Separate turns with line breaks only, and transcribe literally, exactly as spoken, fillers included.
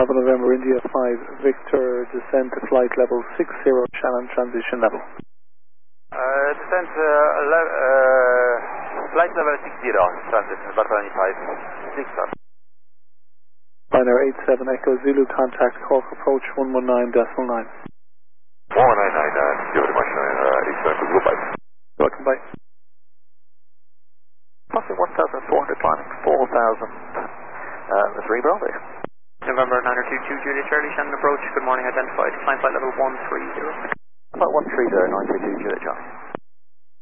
Bravo November India five Victor, descend to flight level six zero, Shannon transition level.
Uh, descend to uh, uh, flight level six zero, transition, Barcelona five, six zero.
Binary eight seven Echo Zulu, contact Cork approach one one nine decimal nine.
one one nine nine, uh, thank you very much, uh, eight seven, goodbye.
Welcome, bye.
Crossing one thousand four hundred, climbing four thousand, uh, three Bravo.
November nine two two Juliet Charlie, Shannon approach, good morning, identified, climb flight level one three zero.
Flight one three zero, nine two two Juliet Charlie.